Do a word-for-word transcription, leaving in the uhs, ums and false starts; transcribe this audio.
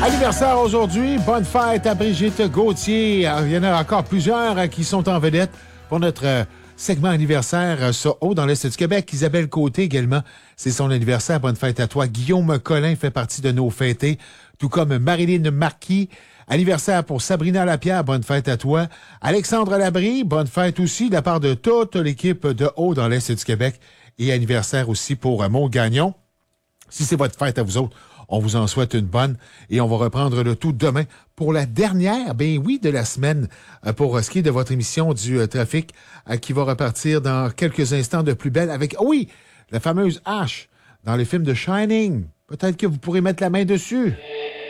Anniversaire aujourd'hui, bonne fête à Brigitte Gauthier. Il y en a encore plusieurs qui sont en vedette pour notre segment anniversaire sur Haut dans l'Est du Québec. Isabelle Côté également, c'est son anniversaire. Bonne fête à toi. Guillaume Collin fait partie de nos fêtés, tout comme Marilyn Marquis. Anniversaire pour Sabrina Lapierre, bonne fête à toi. Alexandre Labrie, bonne fête aussi de la part de toute l'équipe de Haut dans l'Est du Québec. Et anniversaire aussi pour Maud Gagnon. Si c'est votre fête à vous autres, on vous en souhaite une bonne et on va reprendre le tout demain pour la dernière, ben oui, de la semaine pour ce qui est de votre émission du euh, trafic euh, qui va repartir dans quelques instants de plus belle avec, oh oui, la fameuse Ash dans le film de Shining. Peut-être que vous pourrez mettre la main dessus.